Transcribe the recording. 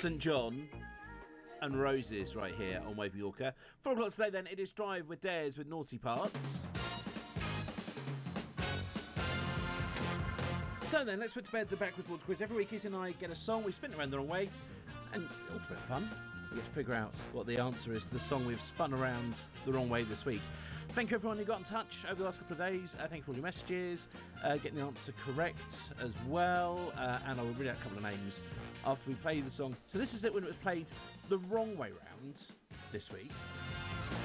St John and Roses right here on Wave Yorker. 4 o'clock today then, it is Drive with Dares with Naughty Parts. So then, let's put to bed the Backwards Forwards quiz. Every week Izzy and I get a song, we spin it around the wrong way, and it's a bit of fun. We get to figure out what the answer is to the song we've spun around the wrong way this week. Thank you everyone who got in touch over the last couple of days. Thank you for all your messages, getting the answer correct as well, and I will read out a couple of names after we play the song. So this is it when it was played the wrong way round this week.